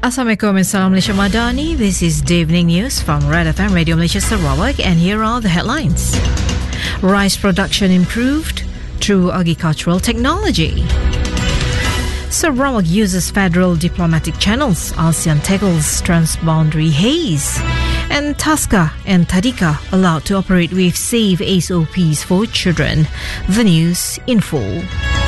Assalamualaikum and Salam Malaysia Madani. This is Evening News from Red FM Radio Malaysia Sarawak, and here are the headlines. Rice production improved through agricultural technology. Sarawak uses federal diplomatic channels. ASEAN tackles transboundary haze. And Tasca and Tadika allowed to operate with safe SOPs for children. The news in full.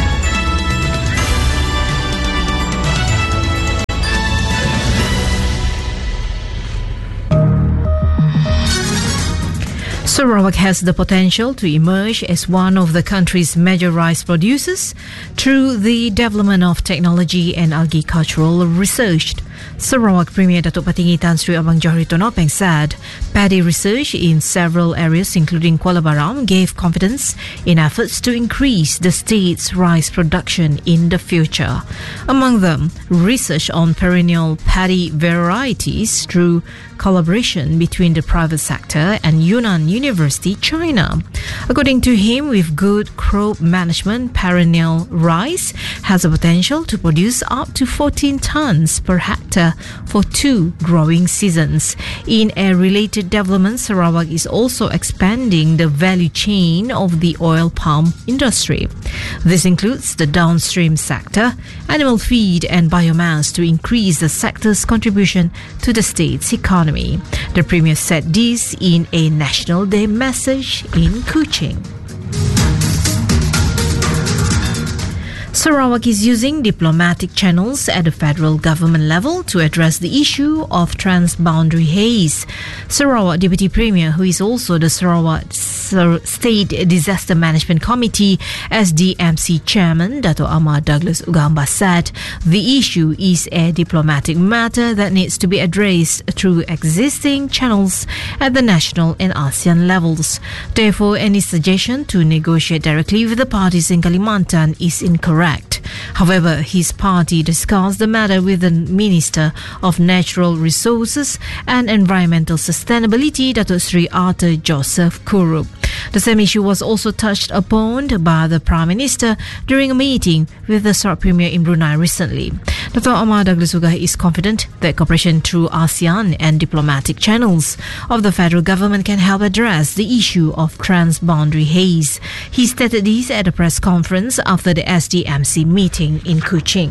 Sarawak has the potential to emerge as one of the country's major rice producers through the development of technology and agricultural research. Sarawak Premier Datuk Patinggi Tan Sri Abang Johari Tonopeng said paddy research in several areas including Kuala Baram gave confidence in efforts to increase the state's rice production in the future. Among them, research on perennial paddy varieties through collaboration between the private sector and Yunnan University, China. According to him, with good crop management, perennial rice has the potential to produce up to 14 tons per hectare for 2 growing seasons. In a related development, Sarawak is also expanding the value chain of the oil palm industry. This includes the downstream sector, animal feed and biomass to increase the sector's contribution to the state's economy. The Premier said this in a National Day message in Kuching. Sarawak is using diplomatic channels at the federal government level to address the issue of transboundary haze. Sarawak Deputy Premier, who is also the Sarawak State Disaster Management Committee SDMC Chairman, Dato' Amar Douglas Ugamba, said the issue is a diplomatic matter that needs to be addressed through existing channels at the national and ASEAN levels. Therefore, any suggestion to negotiate directly with the parties in Kalimantan is incorrect. However, his party discussed the matter with the Minister of Natural Resources and Environmental Sustainability, Dato' Sri Arthur Joseph Kurup. The same issue was also touched upon by the Prime Minister during a meeting with the Sarawak Premier in Brunei recently. Dr. Amar Douglas Ugah is confident that cooperation through ASEAN and diplomatic channels of the federal government can help address the issue of transboundary haze. He stated this at a press conference after the SDMC meeting in Kuching.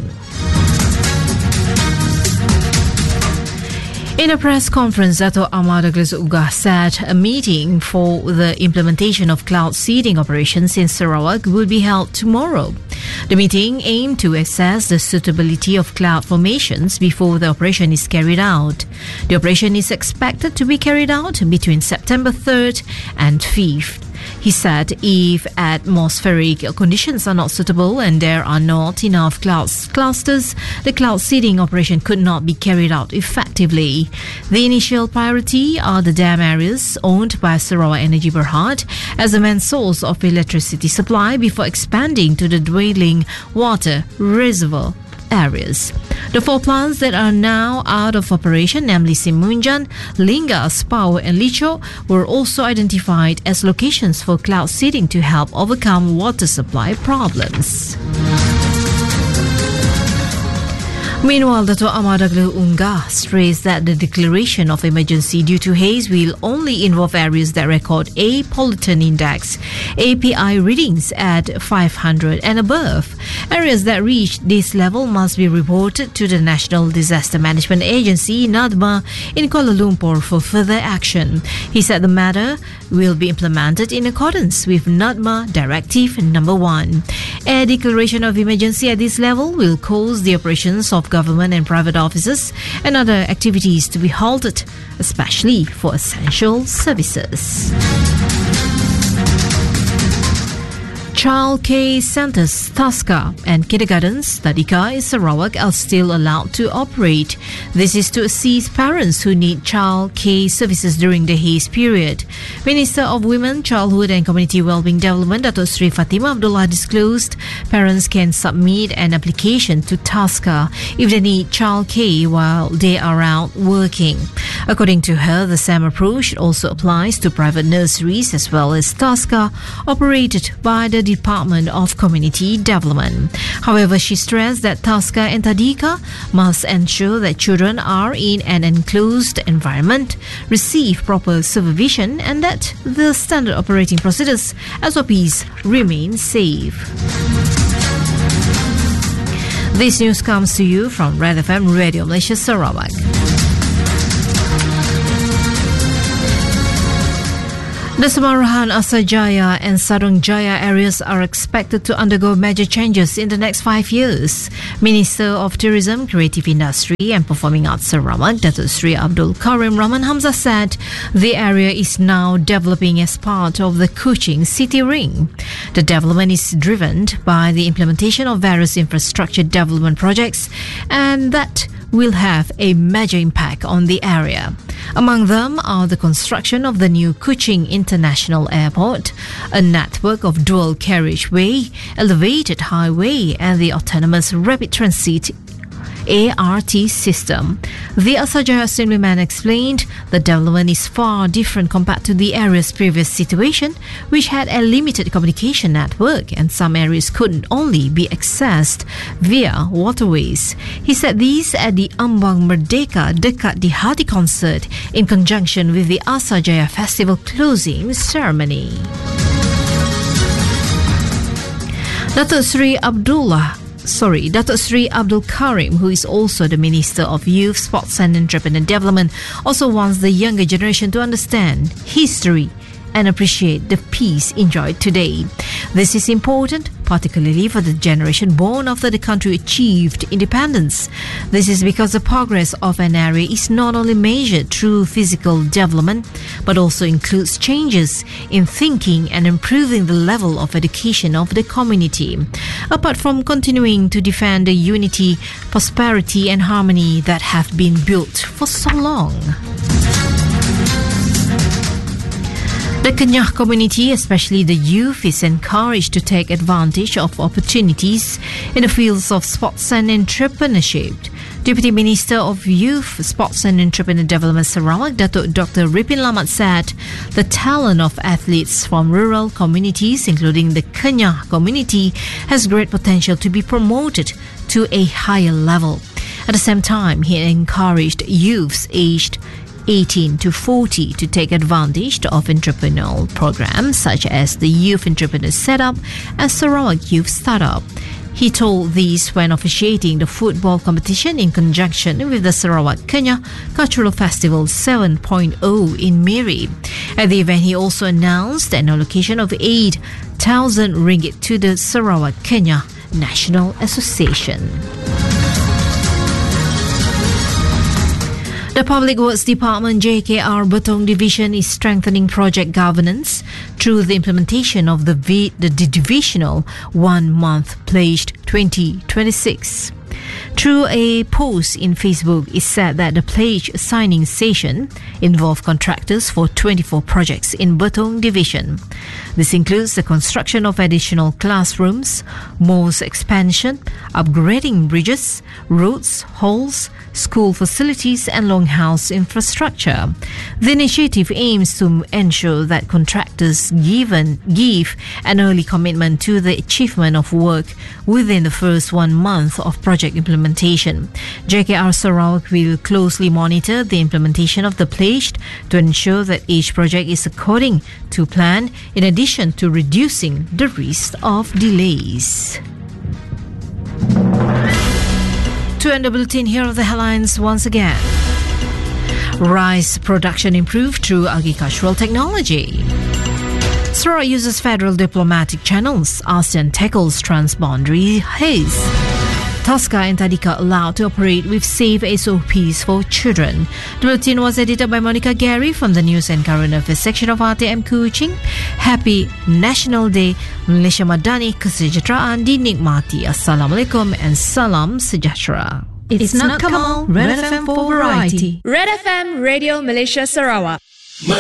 In a press conference, Dato' Amar Douglas Ugah said a meeting for the implementation of cloud seeding operations in Sarawak will be held tomorrow. The meeting aimed to assess the suitability of cloud formations before the operation is carried out. The operation is expected to be carried out between September 3rd and 5th. He said if atmospheric conditions are not suitable and there are not enough cloud clusters, the cloud seeding operation could not be carried out effectively. The initial priority are the dam areas owned by Sarawak Energy Berhad as the main source of electricity supply before expanding to the dwelling water reservoir areas. The 4 plants that are now out of operation, namely Simunjan, Lingas, Power and Licho, were also identified as locations for cloud seeding to help overcome water supply problems. Meanwhile, Dato' Amar Douglas Ugah stressed that the declaration of emergency due to haze will only involve areas that record a pollutant index, API readings at 500 and above. Areas that reach this level must be reported to the National Disaster Management Agency, NADMA, in Kuala Lumpur for further action. He said the matter will be implemented in accordance with NADMA Directive Number 1. A declaration of emergency at this level will cause the operations of government and private offices and other activities to be halted, especially for essential services. Child care centres, Tasca, and kindergartens, Tadika in Sarawak are still allowed to operate. This is to assist parents who need child care services during the haze period. Minister of Women, Childhood and Community Wellbeing Development, Dato' Sri Fatimah Abdullah disclosed parents can submit an application to Tasca if they need child care while they are out working. According to her, the same approach also applies to private nurseries as well as Tasca operated by the Department of Community Development. However, she stressed that Tasca and Tadika must ensure that children are in an enclosed environment, receive proper supervision, and that the standard operating procedures (SOPs) remain safe. This news comes to you from Red FM Radio Malaysia Sarawak. The Samarahan, Asajaya and Sarung Jaya areas are expected to undergo major changes in the next 5 years. Minister of Tourism, Creative Industry and Performing Arts Sarawak, Datuk Sri Abdul Karim Rahman Hamzah said the area is now developing as part of the Kuching City Ring. The development is driven by the implementation of various infrastructure development projects and that will have a major impact on the area. Among them are the construction of the new Kuching International Airport, a network of dual carriageway, elevated highway and the autonomous rapid transit ART system. The Asajaya Assemblyman explained the development is far different compared to the area's previous situation, which had a limited communication network and some areas could only be accessed via waterways. He said these at the Ambang Merdeka Dekat di Hati concert in conjunction with the Asajaya Festival closing ceremony. Datuk Sri Abdul Karim, who is also the Minister of Youth, Sports and Entrepreneur Development, also wants the younger generation to understand history and appreciate the peace enjoyed today. This is important, particularly for the generation born after the country achieved independence. This is because the progress of an area is not only measured through physical development, but also includes changes in thinking and improving the level of education of the community. Apart from continuing to defend the unity, prosperity and harmony that have been built for so long. The Kenyah community, especially the youth, is encouraged to take advantage of opportunities in the fields of sports and entrepreneurship. Deputy Minister of Youth, Sports and Entrepreneur Development Sarawak, Datuk Dr. Ripin Lamat said the talent of athletes from rural communities, including the Kenyah community, has great potential to be promoted to a higher level. At the same time, he encouraged youths aged 18 to 40 to take advantage of entrepreneurial programs such as the Youth Entrepreneur Setup and Sarawak Youth Startup. He told these when officiating the football competition in conjunction with the Sarawak Kenya Cultural Festival 7.0 in Miri. At the event, he also announced an allocation of 8,000 ringgit to the Sarawak Kenya National Association. The Public Works Department JKR Betong Division is strengthening project governance through the implementation of the divisional 1-month pledge 2026. Through a post in Facebook, it said that the pledge signing session involved contractors for 24 projects in Betong Division. This includes the construction of additional classrooms, malls expansion, upgrading bridges, roads, halls, school facilities and longhouse infrastructure. The initiative aims to ensure that contractors give an early commitment to the achievement of work within the first 1 month of project implementation. JKR Sarawak will closely monitor the implementation of the pledge to ensure that each project is according to plan, in addition to reducing the risk of delays. To end the bulletin, here are the headlines once again. Rice production improved through agricultural technology. Sarawak uses federal diplomatic channels. ASEAN tackles transboundary haze. Tasca and Tadika allowed to operate with safe SOPs for children. The bulletin was edited by Monica Gary from the News and Current Affairs section of RTM Kuching. Happy National Day Malaysia Madani, kesejahteraan dinikmati. Assalamualaikum and salam sejahtera. It's not Kamal, Red FM for variety. Red FM Radio Malaysia Sarawak.